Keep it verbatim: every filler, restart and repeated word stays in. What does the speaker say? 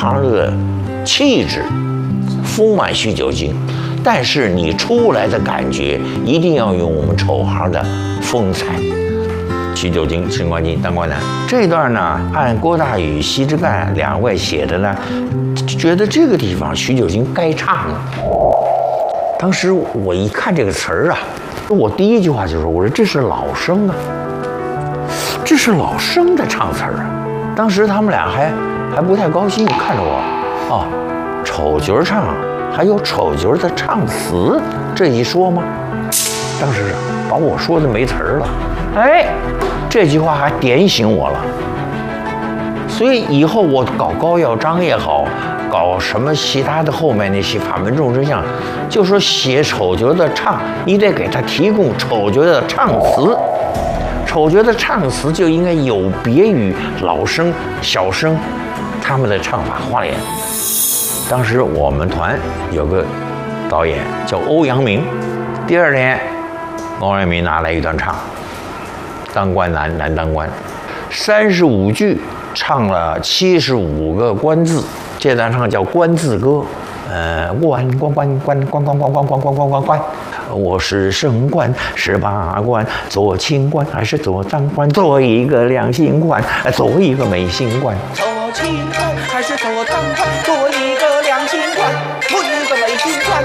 常的气质，丰满叙旧经。但是你出来的感觉一定要用我们丑行的风采。叙旧经、升官经、当官难这一段呢，按郭大宇、奚之干两位写的呢，觉得这个地方叙旧经该唱了。当时我一看这个词儿啊，我第一句话就说：“我说这是老生啊，这是老生的唱词儿啊。”当时他们俩还还不太高兴，看着我，哦，丑角唱还有丑角的唱词这一说吗？当时把我说的没词儿了。哎，这句话还点醒我了。所以以后我搞高耀章也好，搞什么其他的后面那些法门众生相，就说写丑角的唱，你得给他提供丑角的唱词。丑角的唱词就应该有别于老生、小生他们的唱法花脸。当时我们团有个导演叫欧阳明，第二天欧阳明拿来一段唱，当官难，难当官，三十五句唱了七十五个官字，这段唱叫官字歌。呃，官官官官官官官官官官官官官，我是升官十八官，做清官还是做当官？做一个良心官，做一个美心官。 做清官还是做当官？做